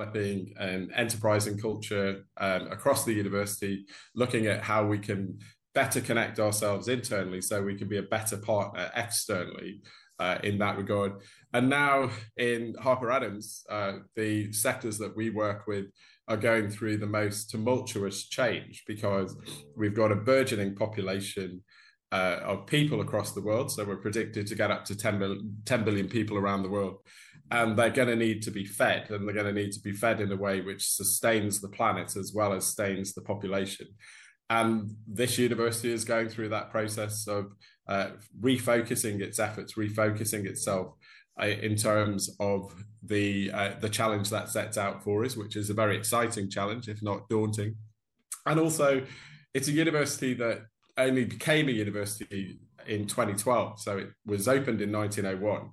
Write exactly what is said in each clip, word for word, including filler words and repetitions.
developing an enterprising culture um, across the university, looking at how we can better connect ourselves internally so we can be a better partner externally uh, in that regard. And now in Harper Adams, uh, the sectors that we work with are going through the most tumultuous change because we've got a burgeoning population uh, of people across the world. So we're predicted to get up to ten billion people around the world. And they're going to need to be fed, and they're going to need to be fed in a way which sustains the planet as well as sustains the population. And this university is going through that process of uh, refocusing its efforts, refocusing itself uh, in terms of the uh, the challenge that sets out for us, which is a very exciting challenge, if not daunting. And also, it's a university that only became a university in twenty twelve. So it was opened in nineteen oh one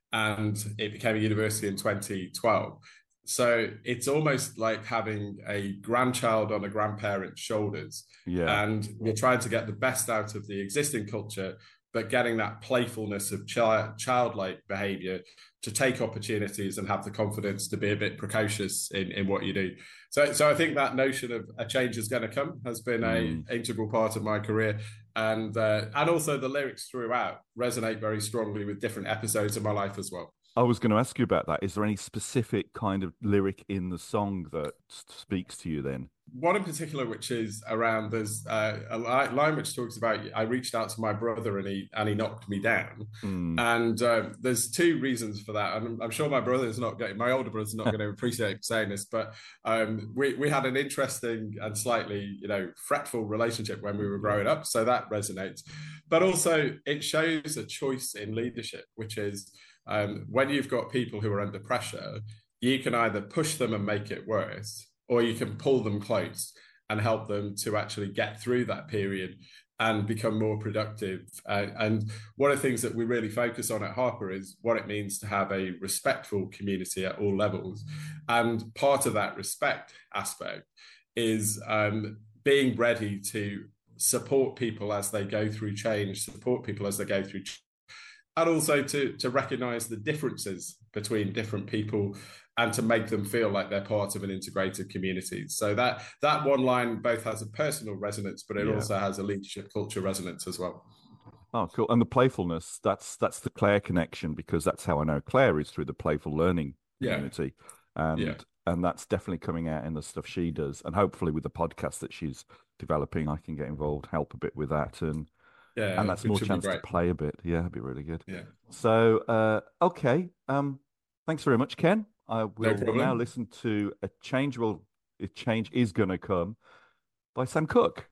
and it became a university in twenty twelve. So it's almost like having a grandchild on a grandparent's shoulders. Yeah. And you're trying to get the best out of the existing culture, but getting that playfulness of child, childlike behavior to take opportunities and have the confidence to be a bit precocious in, in what you do. So, so I think that notion of a change is going to come has been mm. a integral part of my career. And, uh, and also the lyrics throughout resonate very strongly with different episodes of my life as well. I was going to ask you about that. Is there any specific kind of lyric in the song that speaks to you then? One in particular, which is around, there's uh, a line which talks about, I reached out to my brother and he and he knocked me down. Mm. And uh, there's two reasons for that. And I'm, I'm sure my brother's not going, my older brother's not going to appreciate saying this, but um, we, we had an interesting and slightly, you know, fretful relationship when we were growing up. So that resonates. But also it shows a choice in leadership, which is, Um, when you've got people who are under pressure, you can either push them and make it worse, or you can pull them close and help them to actually get through that period and become more productive. Uh, and one of the things that we really focus on at Harper is what it means to have a respectful community at all levels. And part of that respect aspect is um, being ready to support people as they go through change, support people as they go through change. And also to, to recognise the differences between different people and to make them feel like they're part of an integrated community. So that that one line both has a personal resonance, but it yeah. also has a leadership culture resonance as well. Oh, cool. And the playfulness, that's that's the Claire connection, because that's how I know Claire is through the playful learning community. Yeah. And, yeah. and that's definitely coming out in the stuff she does. And hopefully with the podcast that she's developing, I can get involved, help a bit with that. And Yeah, and that's more chance to play a bit. Yeah, it'd be really good. Yeah. So, uh, okay. Um, thanks very much, Ken. I will no now listen to A Change Will, A Change Is Gonna Come by Sam Cooke.